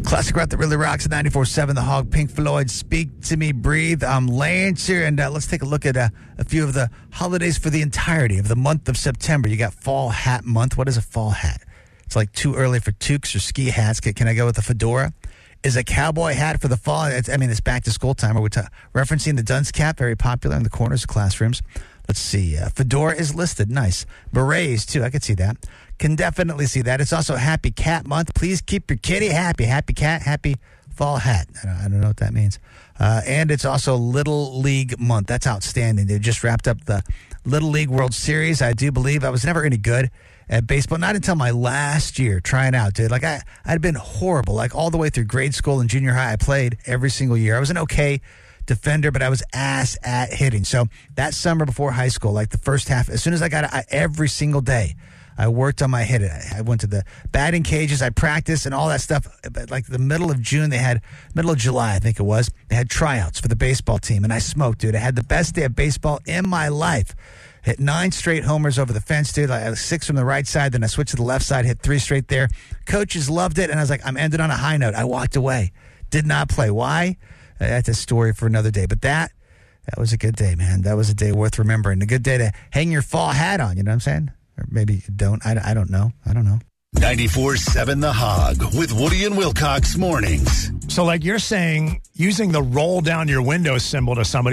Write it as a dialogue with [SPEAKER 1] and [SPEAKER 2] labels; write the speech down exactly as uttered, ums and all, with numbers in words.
[SPEAKER 1] Classic rock that really rocks at ninety-four seven The Hog, Pink Floyd, Speak to Me, Breathe. I'm Lance here, and uh, let's take a look at uh, a few of the holidays for the entirety of the month of September. You got Fall Hat Month. What is a fall hat? It's like too early for toques or ski hats. Can, can I go with a fedora? Is a cowboy hat for the fall? It's, I mean, it's back to school time. Are we ta- referencing the dunce cap? Very popular in the corners of classrooms. Let's see. Uh, fedora is listed. Nice. Berets, too. I could see that. Can definitely see that. It's also Happy Cat Month. Please keep your kitty happy. Happy cat, happy fall hat. I don't, I don't know what that means. Uh, and it's also Little League Month. That's outstanding. They just wrapped up the Little League World Series. I do believe I was never any good at baseball, not until my last year trying out, dude. Like, I, I'd been horrible. Like, all the way through grade school and junior high, I played every single year. I was an okay defender, but I was ass at hitting. So that summer before high school, like the first half, as soon as I got it, I, every single day, I worked on my hit. I went to the batting cages. I practiced and all that stuff. But like the middle of June, they had, middle of July, I think it was, they had tryouts for the baseball team. And I smoked, dude. I had the best day of baseball in my life. Hit nine straight homers over the fence, dude. I had six from the right side. Then I switched to the left side, hit three straight there. Coaches loved it. And I was like, I'm ended on a high note. I walked away. Did not play. Why? That's a story for another day. But that, that was a good day, man. That was a day worth remembering. A good day to hang your fall hat on. You know what I'm saying? Or maybe you don't. I, I don't know. I don't know.
[SPEAKER 2] ninety-four seven The Hog with Woody and Wilcox mornings.
[SPEAKER 3] So like you're saying, using the roll down your window symbol to somebody